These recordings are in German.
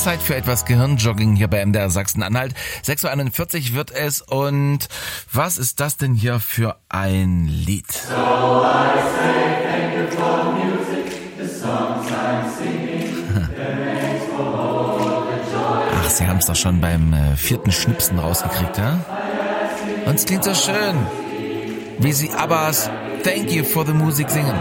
Zeit für etwas Gehirnjogging hier bei MDR Sachsen-Anhalt. 6.41 Uhr wird es und was ist das denn hier für ein Lied? So I say thank you for the music, the songs I'm singing, that makes for all the joy. Ach, Sie haben es doch schon beim 4. Schnipsen rausgekriegt, ja? Und es klingt so schön, wie Sie Abbas Thank You for the Music singen.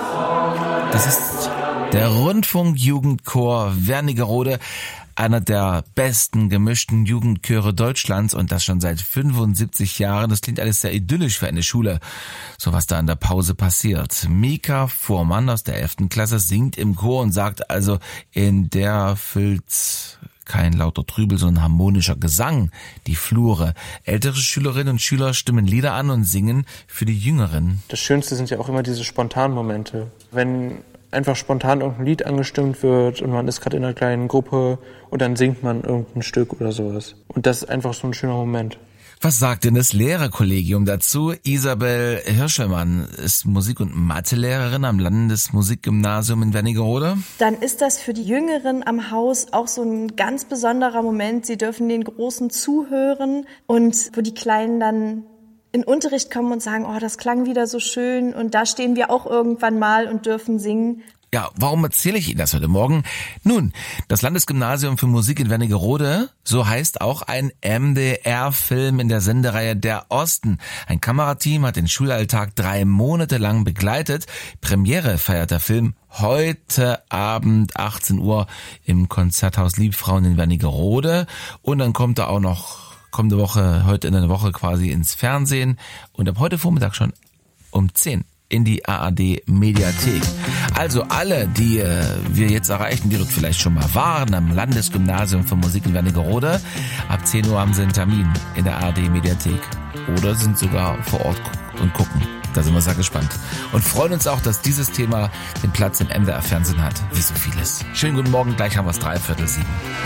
Das ist der Rundfunkjugendchor Wernigerode, einer der besten gemischten Jugendchöre Deutschlands und das schon seit 75 Jahren. Das klingt alles sehr idyllisch für eine Schule, so was da in der Pause passiert. Mika Fuhrmann aus der 11. Klasse singt im Chor und sagt also, in der füllt kein lauter Trübel, sondern harmonischer Gesang die Flure. Ältere Schülerinnen und Schüler stimmen Lieder an und singen für die Jüngeren. Das Schönste sind ja auch immer diese spontanen Momente. Wenn einfach spontan irgendein Lied angestimmt wird und man ist gerade in einer kleinen Gruppe und dann singt man irgendein Stück oder sowas. Und das ist einfach so ein schöner Moment. Was sagt denn das Lehrerkollegium dazu? Isabel Hirschelmann ist Musik- und Mathelehrerin am Landesmusikgymnasium in Wernigerode. Dann ist das für die Jüngeren am Haus auch so ein ganz besonderer Moment. Sie dürfen den Großen zuhören und wo die Kleinen dann in Unterricht kommen und sagen, oh, das klang wieder so schön und da stehen wir auch irgendwann mal und dürfen singen. Ja, warum erzähle ich Ihnen das heute Morgen? Nun, das Landesgymnasium für Musik in Wernigerode, so heißt auch ein MDR-Film in der Sendereihe Der Osten. Ein Kamerateam hat den Schulalltag 3 Monate lang begleitet. Premiere feiert der Film heute Abend 18 Uhr im Konzerthaus Liebfrauen in Wernigerode. Und dann kommt er auch noch kommende Woche, heute in einer Woche quasi ins Fernsehen und ab heute Vormittag schon um 10 in die ARD Mediathek. Also alle, die wir jetzt erreichen, die dort vielleicht schon mal waren, am Landesgymnasium für Musik in Wernigerode, ab 10 Uhr haben sie einen Termin in der ARD Mediathek oder sind sogar vor Ort und gucken. Da sind wir sehr gespannt und freuen uns auch, dass dieses Thema den Platz im MDR Fernsehen hat, wie so vieles. Schönen guten Morgen, gleich haben wir es 6:45.